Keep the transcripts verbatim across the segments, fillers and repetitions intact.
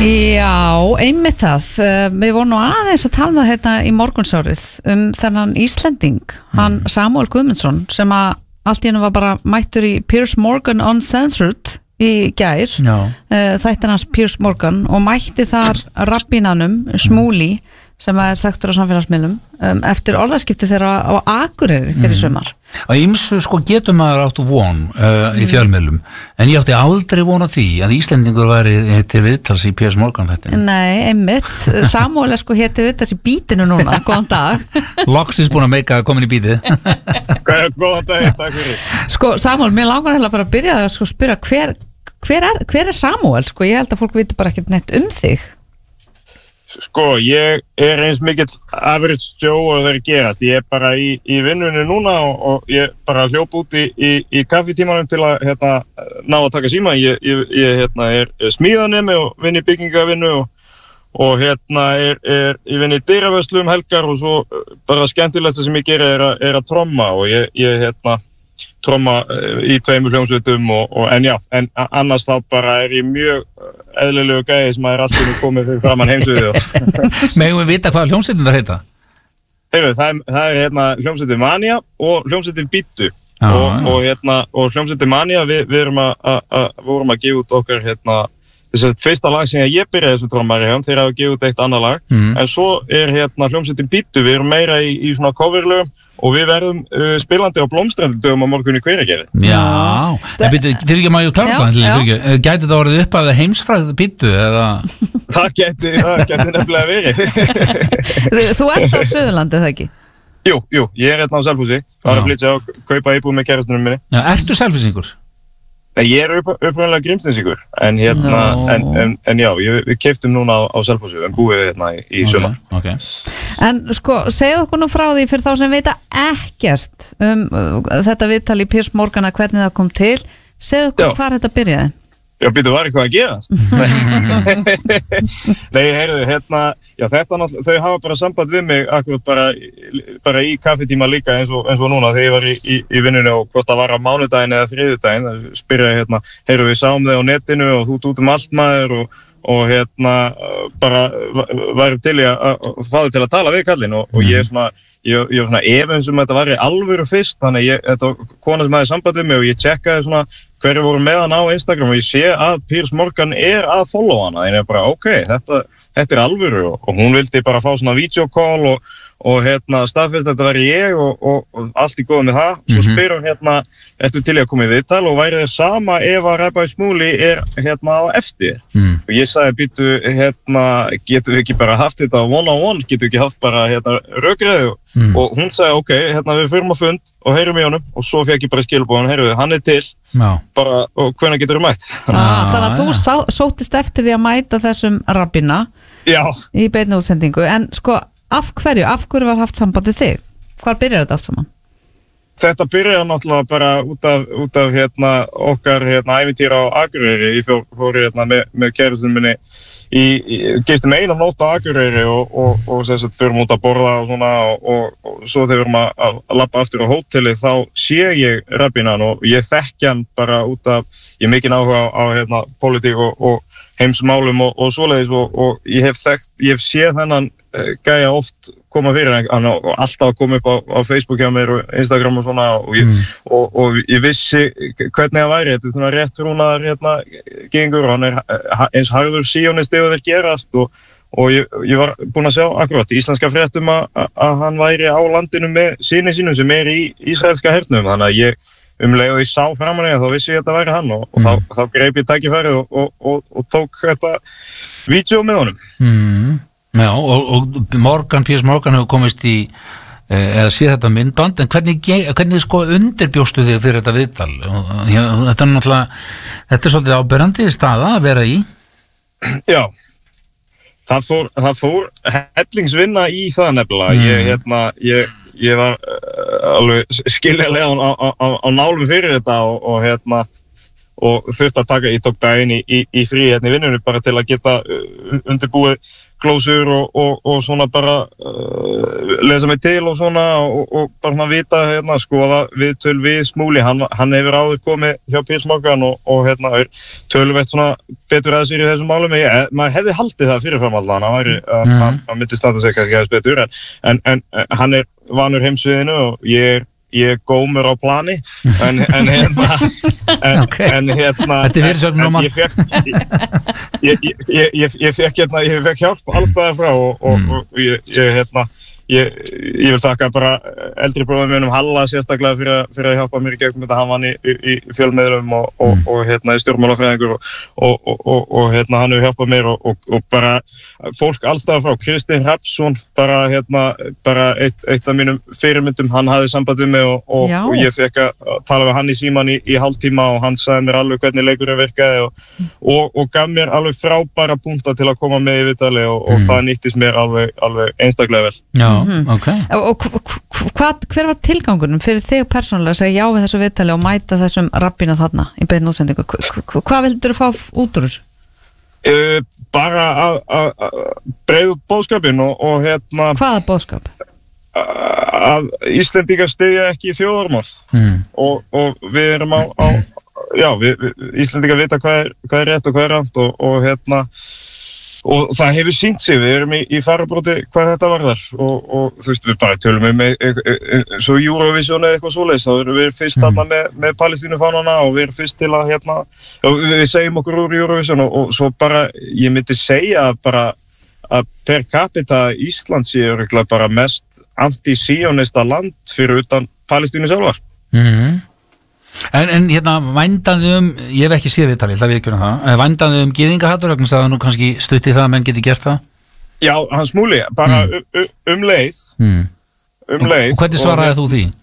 Já, einmitt það. Við vorum nú aðeins að tala með þetta í morgunsárið um þennan Íslending, hann Samuel Guðmundsson, sem að allt í hennu var bara mættur í Piers Morgan Uncensored í gær, þættin hans Piers Morgan, og mætti þar rabbínanum Smúli, sem er þekktur á samfélagsmiðlum, um, eftir orðaskipti þeirra á Akureyri fyrir sumar. Á ýmsu sko getur maður áttu von uh, í fjölmiðlum, en ég átti aldrei von á því að Íslendingur væri til viðtals í Piers Morgan þetta. Nei, einmitt. Samuel er sko hér til viðtals í bítinu núna. Góðan dag. Loksins búin að meika að komin í bítið. Góðan dag, takk fyrir. Sko, Samuel, mér langar heila bara að byrja að sko spyrja hver, hver, er, hver er Samuel? Sko, ég held að fólk viti bara ekkert neitt um þig. Sko, ég er eins mikill average Joe og það er gerast. Ég er bara í, í vinnunni núna og, og ég bara hljóp út í, í, í kaffitímanum til að hérna, ná að taka síma. Ég, ég, ég hérna, er smíðanemi og vinn í byggingavinnu og, og hérna er, er, ég vinn í dyravörslu um helgar og svo bara skemmtilegsta sem ég gera er, er að tromma og ég, ég hérna, tromma í tveimur hljómsveitum og, og en já, en annars þá bara er ég mjög eðlilegu gæði sem að er alltaf komið fyrir framann heimsviðið. Megum við vita hvað hljómsveitin það heita? Heyrðu, það, það er hérna hljómsveitin Mania og hljómsveitin Bittu og, og hérna, og hljómsveitin Mania við, við erum að, að, að, vorum að gefa út okkar hérna, þess að fyrsta lag sem ég byrjaði þessum trommari hjá, þeir hafa gefið út eitt annað lag, mm. en svo er hérna hljómsveitin Bittu, við erum meira í, í svona coverlögum og við verðum uh, spilandi á Blómstrandardögum á morgun í Hveragerði. Já, en byrju, fyrir ekki að maður klára það, fyrir ekki, gæti þetta orðið upp að heimsfræð Bittu, eða? Það gæti, það gæti nefnilega verið. Þú ert á Suðurlandi, eða ekki? Jú, jú, ég er hérna á Selfossi, var að flytja og kaupa íbúð með kærastunum minni. Já, ertu Selfossingur? Nei, ég er upp, upprunalega Grímsnesingur, en hérna, no. en, en, en já, ég, við keyptum núna á, á Selfossi, en búið hérna í, í sumar. Okay, okay. En sko, segðu okkur nú frá því fyrir þá sem veita ekkert um uh, þetta viðtal í Piers Morgan að hvernig það kom til, segðu okkur hvar þetta byrjaði. Já, býtu, var eitthvað að gerast? Nei, heyrðu, hérna, já, þetta náttúrulega, þau hafa bara samband við mig akkurat bara, bara í kaffitíma líka eins og, eins og núna þegar ég var í, í, í vinnunni og hvort það var á mánudaginn eða þriðjudaginn, það spyrjaði, hérna, heyrðu, við sáum þig á netinu og þú ert út um allt maður og, og hérna, bara værum til í að, að fá þig til að tala við kallinn og, og ég er svona, ég, ég var svona efins um að þetta var í alvöru fyrst, þannig ég, þetta var kona sem hafði samband við mig og ég tjekkaði svona hverju voru með hann á Instagram og ég sé að Piers Morgan er að follow hana en ég er bara ok, þetta, þetta er alvöru og, og hún vildi bara fá svona videocall og, og hérna staðfest þetta væri ég og, og, og allt í góðu með það svo mm-hmm. spyr hún hérna eftir til ég að koma í viðtal og væri það sama ef að Rabbi Smúli er hérna á eftir mm. og ég sagði býtu hérna getum við ekki bara haft þetta one on one getum við ekki haft bara hérna rökræðu mm. og hún sagði ok, hérna við fyrum á fund og heyrum í honum og svo fekk ég bara skilbúan, heyrðu hann er til no. bara og hvenær getur þú mætt ah, Þannig að þú sá, sóttist eftir því að mæta þessum rabbina Já. í beinni útsendingu en sko af hverju, af hverju var haft samband við þig? Hvar byrjar þetta allt saman? Þetta byrjar náttúrulega bara út af, út af hérna, okkar hérna, ævintýra á Akureyri. Ég fór, fór hérna, með, með kærastunum minni í, í gistum einum nótt á Akureyri og, og, og þess að förum út að borða og svona og, og, og svo þegar við erum að, að, að labba aftur á hóteli þá sé ég rabbinan og ég þekki hann bara út af, ég er mikinn áhuga á, á hérna, pólitík og, og heimsmálum og, og svoleiðis og, og ég hef þekkt, ég hef séð þennan gæja oft koma fyrir hann og alltaf að koma upp á, á Facebook hjá mér og Instagram og svona og ég, mm. og, og ég vissi hvernig það væri, þetta er svona rétt rúnaðar hérna gengur og hann er eins harður síjónist ef þeir gerast og, og ég, ég var búinn að sjá akkurat íslenska fréttum að, að hann væri á landinu með syni sínum sem er í ísraelska hernum, þannig að ég um leið og ég sá framan ég þá vissi ég að þetta væri hann og, og mm. þá, þá greip ég tækifærið og, og, og, og tók þetta vídeó með honum. Mm. Já, og, og Morgan, Piers Morgan hefur komist í eða sé þetta myndband, en hvernig, hvernig sko undirbjóstu þig fyrir þetta viðtal? Já, þetta er náttúrulega, þetta er svolítið áberandi staða að vera í. Já, það fór, það fór hellingsvinna í það nefnilega. Mm. Ég, hérna, ég, ég var uh, alveg skiljanlega á, á, á, á nálum fyrir þetta og, og hérna, og þurfti að taka, ég tók daginn í, í, í frí hérna í vinnunni bara til að geta undirbúið glósur og, og, og svona bara uh, lesa mig til og svona og, og bara svona vita, hérna, skoða viðtöl við Smúli, hann, hann hefur áður komið hjá Piers Morgan og, og hérna töluvert svona betur að sér í þessum málum. Ég, maður hefði haldið það fyrirfram allan, hann væri, mm. hann, hann myndi standa sig kannski aðeins betur, en, en, en hann er vanur heimsviðinu og ég er ég gómur á plani en, en hérna en, okay. en hérna þetta er fyrirsögn númer ég fekk ég, ég, ég, ég, ég fekk hérna ég fekk hjálp allstaðar frá og, og, mm. og ég, ég hérna Ég, ég vil þakka bara eldri bróðum mínum Halla sérstaklega fyrir, fyrir að hjálpa mér í gegnum þetta, hann vann í, í, í fjölmiðlum og, og, mm. og, og hérna í stjórnmálafræðingur og, og, og, og hérna hann hefur hjálpað mér og, og, og bara fólk allstað frá, Kristinn Hrafnsson bara hérna, bara eitt, eitt af mínum fyrirmyndum, hann hafði samband við mig og, og, og ég fekk að tala við hann í síman í, í hálftíma og hann sagði mér alveg hvernig leikurinn virkaði og, og, og gaf mér alveg frábæra punkta til að koma með í viðtali og, og mm. það nýttist mér alveg, alveg einstaklega vel. Já. Mm-hmm. Okay. Og hvað, hver var tilgangunum fyrir þig persónulega að segja já við þessu viðtali og mæta þessum rabbína þarna í beinni útsendingu? Hvað vildur þú fá út úr þessu? Uh, bara að breiða út boðskapinn og, og hérna hvaða boðskap? Að Íslendingar styðja ekki þjóðarmorð mm. og, og við erum á, á já, við, við, Íslendingar vita hvað er, hvað er rétt og hvað er rangt og, og hérna og það hefur sýnt sig, við erum í, í farabróti hvað þetta varðar og, og þú veist, við bara tölum um e, e, e, svo Eurovision eða eitthvað svoleiðis, þá erum við fyrst mm. með, með Palestínufánana og við erum fyrst til að hérna, við segjum okkur úr Eurovision og, og svo bara, ég myndi segja bara að per capita Ísland sé örugglega bara mest anti-sionista land fyrir utan Palestínu sjálfar. Mhm. En, en hérna, vændaðu um, ég hef ekki séð viðtalið, það viðkjörna það, vændaðu um gyðingahatur, vegna að það nú kannski stutti það að menn geti gert það? Já, hann Smúli, bara mm. um, um leið, mm. um leið. Og hvernig svaraði þú því?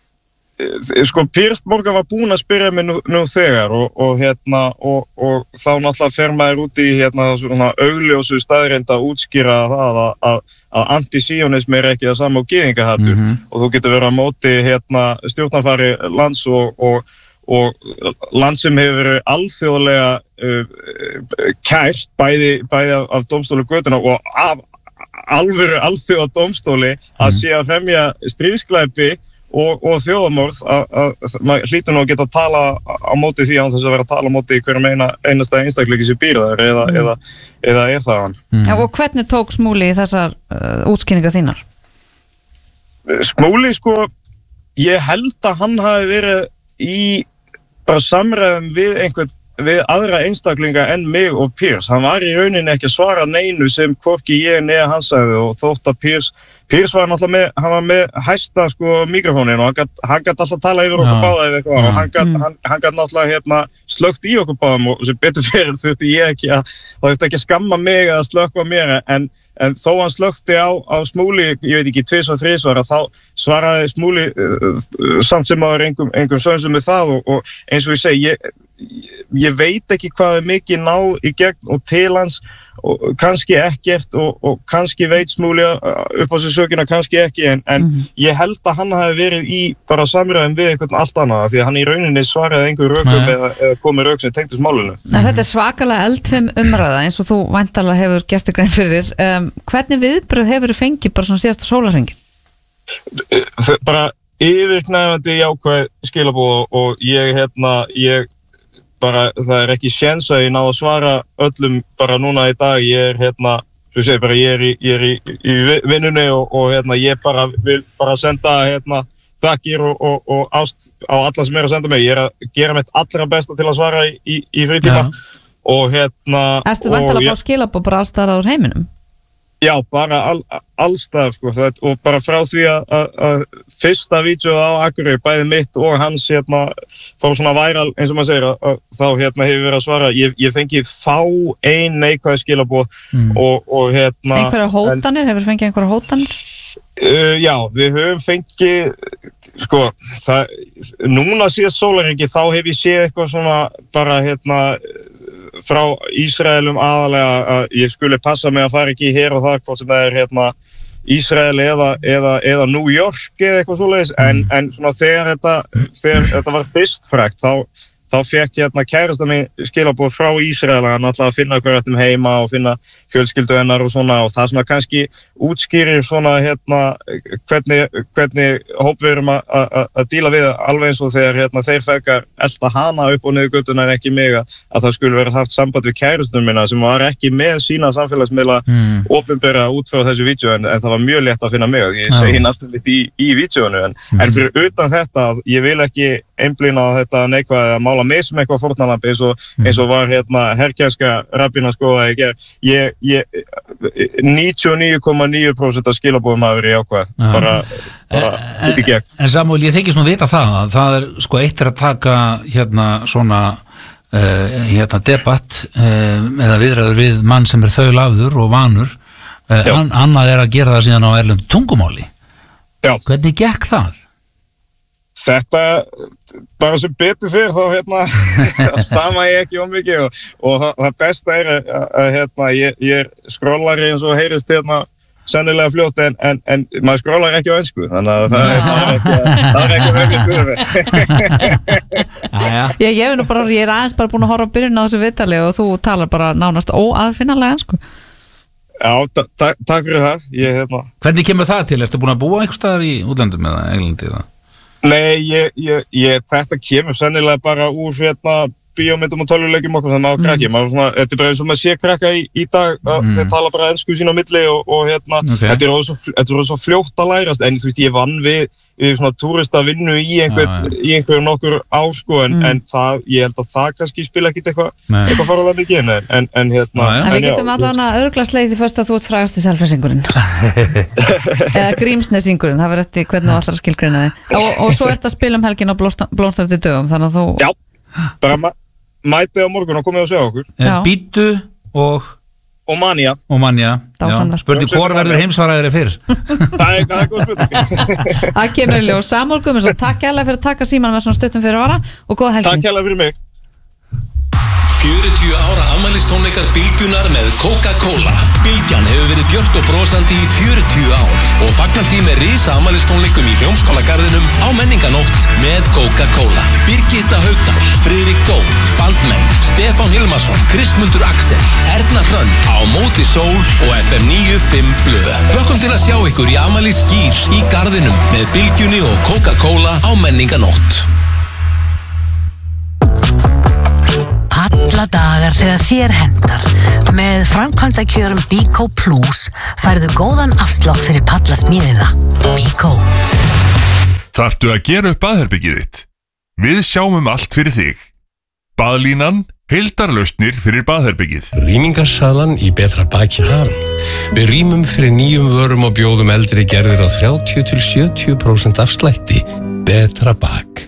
Sko, Piers Morgan var búinn að spyrja mig nú, nú þegar og, og hérna, og, og þá náttúrulega fer maður út í hérna svona augljósu staðreind að útskýra það að, að, að anti-sionismi er ekki það sama og gyðingahatur mm -hmm. og þú getur verið á móti hérna stjórnarfari lands og, og, og land sem hefur verið alþjóðlega uh, kært bæði, bæði af, af dómstóli götuna og af alvöru alþjóða dómstóli að sé að fremja stríðsglæpi og, og þjóðamorð að maður hlýtur nú að geta að tala á móti því án þess að vera að tala á móti hverjum eina, einasta einstakleiki sem býr þar eða, mm. eða, eða er það hann. Mm. Ja, og hvernig tók Smúli í þessar uh, útskýringar þínar? Smúli, sko, ég held að hann hafi verið í bara samræðum við einhvern við aðra einstaklinga en mig og Piers. Hann var í rauninni ekki að svara neinu sem hvorki ég neða hann sagði og þótt að Piers Piers var náttúrulega með, hann var með hæsta sko mikrofónin og hann gat, hann gat alltaf tala yfir okkur báða ef eitthvað og hann gat, mm. hann, hann gat náttúrulega hérna slökkt í okkur báðum og sem betur fyrir þurfti ég ekki að, það þurfti ekki að skamma mig að slökkva mér en En þó hann slökkti á, á Smúli, ég veit ekki, tvis og þrisvar, þá svaraði Smúli uh, samt sem áður engum, engum sönsum með það og, og eins og ég segi, ég, ég veit ekki hvað er mikið náð í gegn og til hans og kannski ekkert og, og kannski veit Smúli upp á sig sökina, kannski ekki, en, en mm-hmm. ég held að hann hafi verið í bara samræðum við einhvern allt annað, því að hann í rauninni svaraði einhver rökum eða, eða komið rök sem tengdist málinu. Mm-hmm. Þetta er svakalega eldfim umræða eins og þú væntanlega hefur gert þér grein fyrir. Um, hvernig viðbröð hefur þú fengið bara svona síðasta sólarhringin? Bara yfirgnæfandi jákvæð skilaboð og ég hérna, ég bara, það er ekki séns að ég ná að svara öllum bara núna í dag, ég er hérna, þú segir bara, ég er í, ég er í, í vinnunni og, og hérna, ég bara vil bara senda hérna þakkir og, og, og ást á alla sem er að senda mig, ég er að gera mitt allra besta til að svara í, í, í frítíma ja. Og hérna Ertu væntanlega að fá skilabóð bara alls staðar á heiminum? Já, bara all, allstað sko, og bara frá því að, að, að fyrsta vídeo á Akureyri, bæði mitt og hans hérna, fór svona væral eins og maður segir að, að þá hérna hefur verið að svara ég, ég fengi fá ein neikvæð skilaboð mm. og, og hérna einhverja hótanir, en, hefur fengið einhverja hótanir? Uh, já, við höfum fengið sko, það, núna síðast sólarhringi þá hef ég séð eitthvað svona bara hérna frá Ísraelum aðalega að ég skulle passa mig að fara ekki hér og það hvort sem það er hérna Ísrael eða, eða, eða New York eða eitthvað svoleiðis mm. en, en svona þegar þetta, þegar þetta var fyrst frægt þá, þá fekk hérna kærasta mig skilaboð frá Ísrael að hann ætlaði að finna hver ættum heima og finna fjölskyldu hennar og svona og það svona kannski útskýrir svona hérna hvernig, hvernig hóp við erum að díla við alveg eins og þegar hérna þeir feðgar elta hana upp og niður göttuna en ekki mig að, að það skulle vera haft samband við kærastunum minna sem var ekki með sína samfélagsmiðla mm. opinbera út frá þessu vídeo en, en það var mjög létt að finna mig og ég segi náttúrulega í, í vídeónu en, mm. en fyrir utan þetta ég vil ekki einblína á þetta neikvæð að mála mig sem eitthvað fórnarlamb eins og, eins og var hérna herkjærska rabbina skoða í ger ég, ég níutíu og níu komma níu prósent af skilabóðum hafa verið jákvæð bara, bara út í gegn. En Samúel, ég þykist nú vita það það er sko eitt er að taka hérna svona uh, hérna debatt uh, eða viðræður við mann sem er þaulafður og vanur uh, an, annað er að gera það síðan á erlendu tungumáli. Já. Hvernig gekk það? Þetta, bara sem betur fyrir þá hérna stama ég ekki um mikið og, og það, það besta er að, að hérna ég, ég er skrollari eins og heyrist hérna sennilega fljótt en, en, en maður skrollar ekki á ensku þannig að það er, það er ekki það er ekki mjög stuður Ég, ég, er bara, ég er aðeins bara búin að horfa að byrjun á þessu viðtali og þú talar bara nánast óaðfinnanlega ensku Já, ta ta takk fyrir það ég, hérna. Hvernig kemur það til? Ertu búin að búa einhvers staðar í útlöndum eða Englandi eða? Nei, ég, ég, ég, þetta kemur sennilega bara úr hérna bíómyndum og tölvuleikjum okkur þannig að krakki, maður svona, þetta er bara eins og maður sé krakka í, í dag, mm. þeir tala bara ensku sín á milli og, og hérna, okay. þetta er svo, þetta er svo fljótt að lærast, en þú veist, ég vann við, við svona túrista vinnu í einhver, ah, í einhverjum nokkur ár, sko, en, mm. en það, ég held að það kannski spila ekkit eitthvað, eitthvað faralega mikið, en, en, en hérna. Ah, en við getum allavega örgla slegið því fyrst að þú ert frægasti selfisingurinn, eða grímsnesingurinn, það verður eftir hvernig þú allar skilgreina þig, og, og svo ert að spila um helgin á Blómstrandi dögum, þannig að þú... Já, bara ma mæti á morgun og komið og segja okkur. Eh, Bítu og... Og Manja. Og Manja, já. Spurði hvor verður heimsvaraðri fyrr? Það er, það er góð spurning. Það kemur í ljós. Samúel Guðmundsson, takk hérlega fyrir að taka síman með svona stuttum fyrir vara og góða helgi. Takk hérlega fyrir mig. fjörutíu ára afmælistónleikar Bylgjunnar með Coca-Cola. Bylgjan hefur verið björt og brosandi í fjörutíu ár og fagnar því með risa afmælistónleikum í Hljómskálagarðinum á menninganótt með Coca-Cola. Birgitta Haugdal, Friðrik Dór, Bandmenn, Stefán Hilmarsson, Kristmundur Axel, Erna Hrönn, Á móti sól og F M níu fimm blöð. Welkom til að sjá ykkur í afmælis skýr í garðinum með Bylgjunni og Coca-Cola á menninganótt. Alla dagar þegar þér hendar. Með framkvæmdakjörum Bíkó Plus færðu góðan afslátt fyrir pallasmíðina. Bíkó. Þarftu að gera upp baðherbergið þitt? Við sjáum um allt fyrir þig. Baðlínan, heildarlausnir fyrir baðherbergið. Rýmingarsalan í Betra Bak í Hafn. Við rýmum fyrir nýjum vörum og bjóðum eldri gerðir á þrjátíu til sjötíu prósent afslætti. Betra Bak.